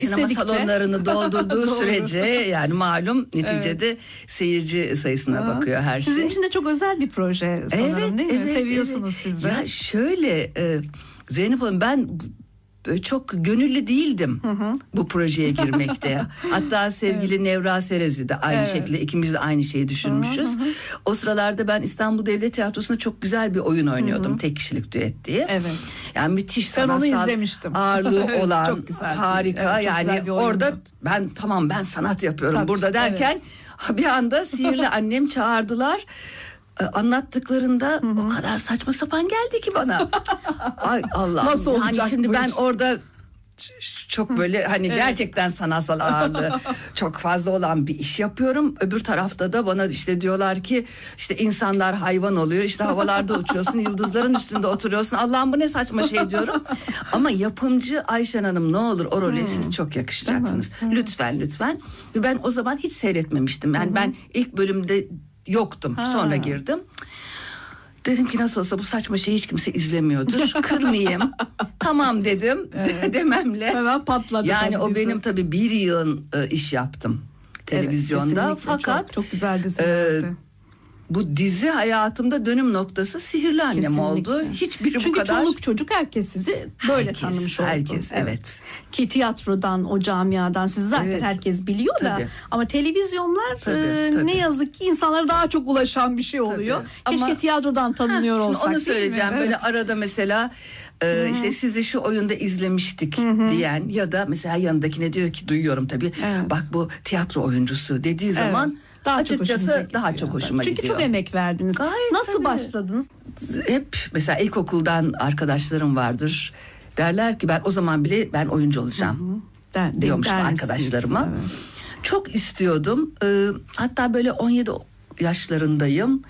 Sinema İstedikçe. salonlarını doldurduğu Doğru. sürece yani malum neticede seyirci sayısına bakıyor her Sizin şey. için de çok özel bir proje sanırım, değil mi? Seviyorsunuz siz de. Ya şöyle Zeynep Hanım, ben çok gönüllü değildim bu projeye girmekte. Hatta sevgili Nevra Serezli de aynı şekilde, ikimiz de aynı şeyi düşünmüşüz. O sıralarda ben İstanbul Devlet Tiyatrosu'nda çok güzel bir oyun oynuyordum. Tek kişilik düet diye. Evet. Yani müthiş Ben onu sanatsal izlemiştim. ağırlığı olan Çok güzel bir- harika. evet, çok güzel Yani bir oyundu. orada ben sanat yapıyorum Tabii, burada derken bir anda sihirli annem çağırdılar. Anlattıklarında o kadar saçma sapan geldi ki bana. Ay Allah. Nasıl olacak yani şimdi bu ben iş? orada çok böyle hani gerçekten sanatsal ağırlığı çok fazla olan bir iş yapıyorum. Öbür tarafta da bana işte diyorlar ki işte insanlar hayvan oluyor. İşte havalarda uçuyorsun, yıldızların üstünde oturuyorsun. Allah'ım bu ne saçma şey diyorum. Ama yapımcı Ayşen Hanım, ne olur o role siz çok yakışacaksınız. Lütfen. Ve ben o zaman hiç seyretmemiştim. Yani ben ilk bölümde yoktum. Sonra girdim. Dedim ki nasıl olsa bu saçma şeyi hiç kimse izlemiyordur. Kırmayayım. Tamam dedim. Dememle. Hemen patladı. Yani tabii o dizi. benim tabii bir yığın iş yaptım televizyonda. Evet, Fakat çok güzel dizilerdi. bu dizi hayatımda dönüm noktası Sihirli Annem Kesinlikle. oldu. Hiçbiri Çünkü bu kadar. çoluk çocuk herkes sizi böyle Herkes, tanımış oldu. herkes, evet. Ki tiyatrodan, o camiadan sizi zaten Evet. herkes biliyor da. Tabii. Ama televizyonlar Tabii. ne yazık ki insanlara daha çok ulaşan bir şey oluyor. Tabii. Keşke Ama- tiyatrodan tanınıyor Şimdi olsak, onu değil mi? söyleyeceğim. Evet. Böyle arada mesela işte sizi şu oyunda izlemiştik diyen ya da mesela yanındakine diyor ki, duyuyorum tabii. Evet. Bak bu tiyatro oyuncusu dediği zaman Daha çok hoşunuza açıkçası gidiyor. daha çok hoşuma Çünkü gidiyor. çok emek verdiniz. Gayet Nasıl tabii. başladınız? Hep mesela ilkokuldan arkadaşlarım vardır. Derler ki ben o zaman bile ben oyuncu olacağım diyormuşum Dermişsiniz, arkadaşlarıma. evet. Çok istiyordum. Hatta böyle 17 yaşlarındayım.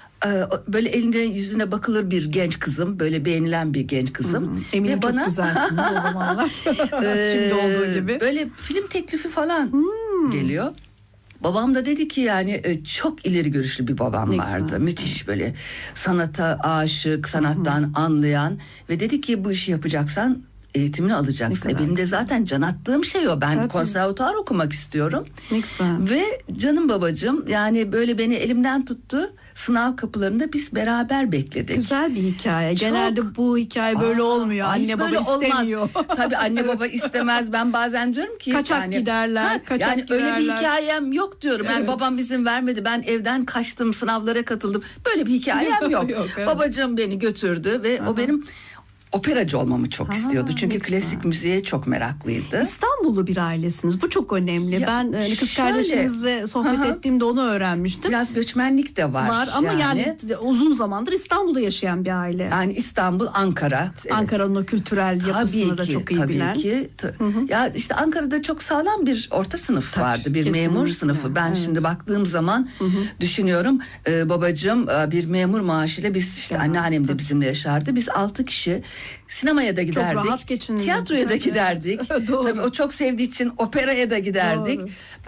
Böyle elinde yüzüne bakılır bir genç kızım, böyle beğenilen bir genç kızım. Eminim Ve çok bana güzelsiniz o zamanlar. Şimdi olduğu gibi. böyle film teklifi falan geliyor. Babam da dedi ki yani çok ileri görüşlü bir babam Ne vardı. güzel. Müthiş böyle sanata aşık, sanattan anlayan ve dedi ki bu işi yapacaksan eğitimini alacaksın. Ne kadar Benim de zaten can attığım şey o. Ben Tabii. konservatuar okumak istiyorum. Ne güzel. Ve canım babacığım yani böyle beni elimden tuttu. Sınav kapılarında biz beraber bekledik. Güzel bir hikaye. Genelde bu hikaye böyle olmuyor. Hiç Anne baba böyle istemiyor. Olmaz. Tabii anne baba istemez. Ben bazen diyorum ki Kaçak giderler, kaçak yani öyle bir girerler. hikayem yok diyorum. Yani Evet. babam izin vermedi. Ben evden kaçtım, sınavlara katıldım. Böyle bir hikayem yok. Yok, evet. Babacığım beni götürdü ve o benim operacı olmamı çok istiyordu. Çünkü ne güzel. klasik müziğe çok meraklıydı. İstanbullu bir ailesiniz. Bu çok önemli. Ya, Ben kız şöyle. kardeşinizle sohbet ettiğimde onu öğrenmiştim. Biraz göçmenlik de var. Ama yani uzun zamandır İstanbul'da yaşayan bir aile. Yani İstanbul, Ankara. Evet. Ankara'nın o kültürel yapısını da çok iyi bilen. Tabii ki. Ya işte Ankara'da çok sağlam bir orta sınıf Tabii, vardı. Bir kesinlikle. memur sınıfı. Ben şimdi baktığım zaman düşünüyorum. Babacığım bir memur maaşıyla biz işte anneannem de bizimle yaşardı. Biz 6 kişi sinemaya da giderdik. rahat geçinirdik. Tiyatroya da giderdik. Doğru. Tabii o çok sevdiği için operaya da giderdik.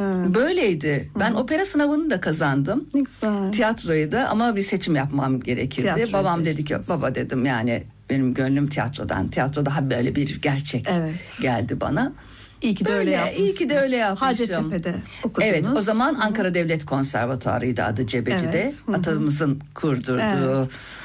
Böyleydi. Ben opera sınavını da kazandım. Ne güzel. Tiyatroyu da, ama bir seçim yapmam gerekirdi. Tiyatroyu Babam dedi ki seçtiniz. baba dedim yani benim gönlüm tiyatrodan. Tiyatro daha böyle bir gerçek Evet. geldi bana. İyi ki de öyle yapmışsınız. İyi ki de öyle yapmışım. Hacettepe'de okudunuz. Evet, o zaman Ankara Devlet Konservatuarı'ydı adı, Cebeci'de. Evet, Atamızın kurdurduğu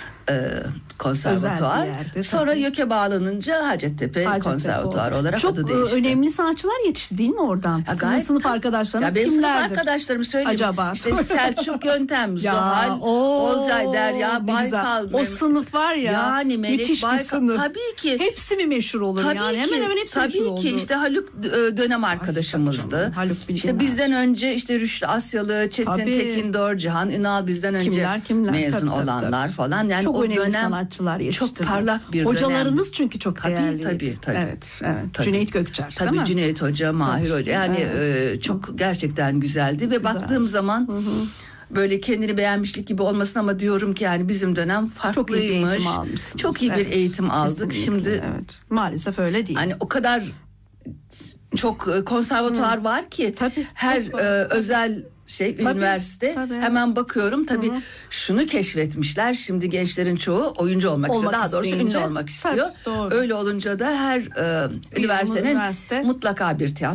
konservatuar. Özel bir yerde, Sonra tabii. YÖK'e bağlanınca Hacettepe Konservatuarı olarak çok adı değişti. önemli sanatçılar yetişti değil mi oradan? Ya Sizin gayet sınıf tabii. arkadaşlarınız Ya benim kimlerdir? sınıf arkadaşlarımı söyleyeyim. Acaba? İşte Selçuk Yöntem, Zuhal, Olcay, Derya, ne güzel. Baykal. O sınıf var ya. Yani Melek müthiş bir Baykal. sınıf. Tabii ki. Hepsi mi meşhur olur Tabii yani? ki, Hemen hemen hepsi tabii meşhur oldu. ki işte Haluk dönem arkadaşımızdı. Haluk Bilginer. İşte bizden önce işte Rüştü Asyalı, Çetin Tabii. Tekindor, Cihan Ünal bizden önce Kimler? mezun Tabii, olanlar falan. Yani çok o önemli dönem sanatçılar yetiştirdi. çok parlak bir Hocalarınız dönem. çünkü çok değerliydi. Tabii. Evet. Tabii. Cüneyt Gökçer değil Tabii mi? Cüneyt Hoca, Mahir Hoca. Yani çok gerçekten güzeldi ve baktığım zaman böyle kendini beğenmişlik gibi olmasın ama diyorum ki yani bizim dönem farklıymış. Çok iyi bir eğitim almışsınız. Çok iyi bir Evet, eğitim aldık. kesinlikle, Şimdi evet. Maalesef öyle değil. hani o kadar çok konservatuar var ki Tabii, her çok var. özel üniversite. Tabii. Hemen bakıyorum tabii şunu keşfetmişler. Şimdi gençlerin çoğu oyuncu olmak istiyor. Daha doğrusu ünlü olmak istiyor. Tabii, doğru. Öyle olunca da her üniversitenin üniversite mutlaka bir tiyatro